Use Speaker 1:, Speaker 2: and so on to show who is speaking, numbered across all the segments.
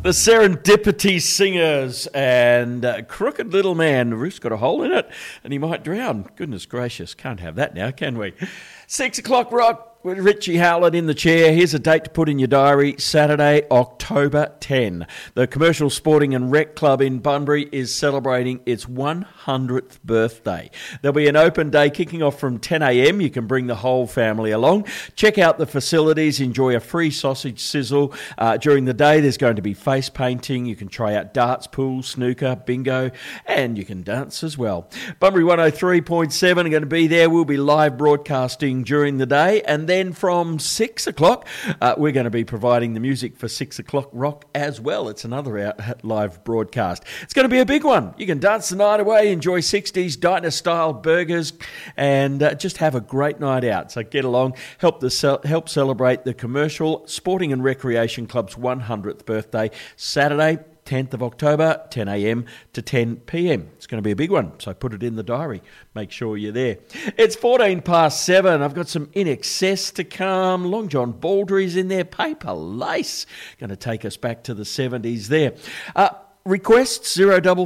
Speaker 1: The Serendipity Singers and Crooked Little Man. The roof's got a hole in it and he might drown. Goodness gracious, can't have that now, can we? 6 o'clock rock with Richie Howlett in the chair. Here's a date to put in your diary, Saturday, October 10. The Commercial Sporting and Rec Club in Bunbury is celebrating its 100th birthday. There'll be an open day kicking off from 10 a.m. You can bring the whole family along. Check out the facilities, enjoy a free sausage sizzle. During the day, there's going to be face painting. You can try out darts, pool, snooker, bingo, and you can dance as well. Bunbury 103.7 are going to be there. We'll be live broadcasting during the day, and then from 6 o'clock, we're going to be providing the music for 6 o'clock rock as well. It's another live broadcast. It's going to be a big one. You can dance the night away, enjoy 60s diner-style burgers, and just have a great night out. So get along, help celebrate the Commercial Sporting and Recreation Club's 100th birthday, Saturday, 10th of October, 10 a.m. to 10 p.m. It's going to be a big one, so put it in the diary. Make sure you're there. It's 7:14. I've got some In Excess to come. Long John Baldry's in there. Paper Lace. Going to take us back to the 70s there. Requests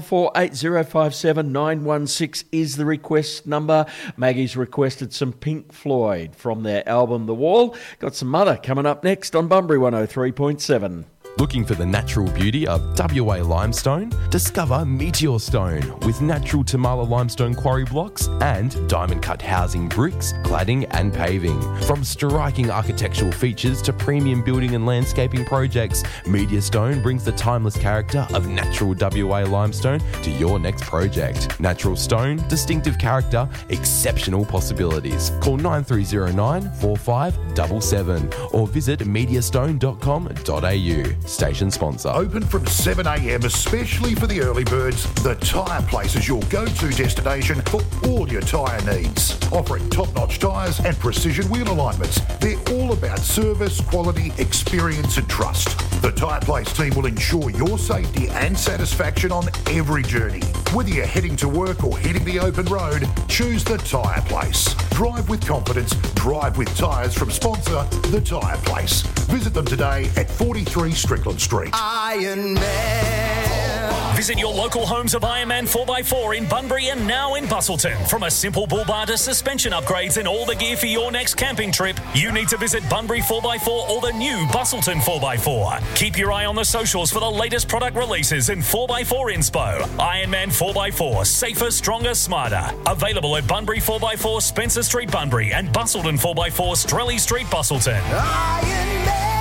Speaker 1: 0448057916 is the request number. Maggie's requested some Pink Floyd from their album The Wall. Got some Mother coming up next on Bunbury 103.7.
Speaker 2: Looking for the natural beauty of WA limestone? Discover Meteor Stone with natural Tamala limestone quarry blocks and diamond-cut housing bricks, cladding and paving. From striking architectural features to premium building and landscaping projects, Meteor Stone brings the timeless character of natural WA limestone to your next project. Natural stone, distinctive character, exceptional possibilities. Call 9309 4577 or visit meteorstone.com.au. Station sponsor.
Speaker 3: Open from 7 a.m, especially for the early birds. The Tyre Place is your go-to destination for all your tyre needs. Offering top-notch tyres and precision wheel alignments. They're all about service, quality, experience and trust. The Tyre Place team will ensure your safety and satisfaction on every journey. Whether you're heading to work or hitting the open road, choose the Tyre Place. Drive with confidence, drive with tyres from sponsor The Tyre Place. Visit them today at 43 Strickland Street.
Speaker 4: Iron Man.
Speaker 5: Visit your local homes of Ironman 4x4 in Bunbury and now in Busselton. From a simple bull bar to suspension upgrades and all the gear for your next camping trip, you need to visit Bunbury 4x4 or the new Busselton 4x4. Keep your eye on the socials for the latest product releases and 4x4 inspo. Ironman 4x4, safer, stronger, smarter. Available at Bunbury 4x4 Spencer Street, Bunbury and Busselton 4x4 Strelly Street, Busselton.
Speaker 4: Iron Man.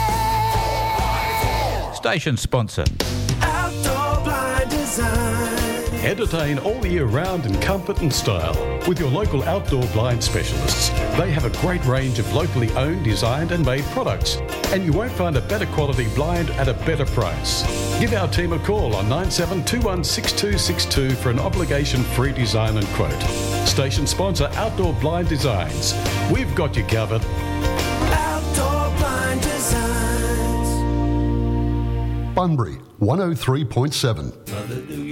Speaker 6: Station sponsor.
Speaker 4: Outdoor Blind Design.
Speaker 7: Entertain all year round in comfort and style with your local outdoor blind specialists. They have a great range of locally owned, designed and made products, and you won't find a better quality blind at a better price. Give our team a call on 97216262 for an obligation-free design and quote. Station sponsor Outdoor Blind Designs. We've got you covered.
Speaker 4: Outdoor Blind Designs.
Speaker 8: Bunbury 103.7.